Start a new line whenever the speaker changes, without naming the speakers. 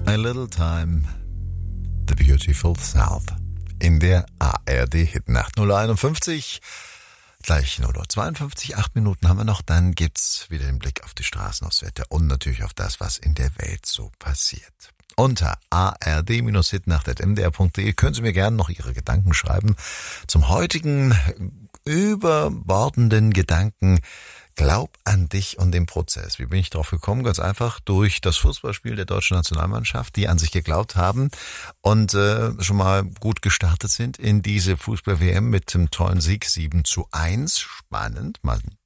A Little Time, The Beautiful South. In der ARD-Hitnacht 051. Gleich 0:52, 8 Minuten haben wir noch. Dann gibt's wieder den Blick auf die Straßenauswerte und natürlich auf das, was in der Welt so passiert. Unter ard-hitnacht@mdr.de können Sie mir gerne noch Ihre Gedanken schreiben zum heutigen überbordenden Gedanken. Glaub an dich und den Prozess. Wie bin ich drauf gekommen? Ganz einfach durch das Fußballspiel der deutschen Nationalmannschaft, die an sich geglaubt haben und schon mal gut gestartet sind in diese Fußball-WM mit dem tollen Sieg 7:1. Spannend. Man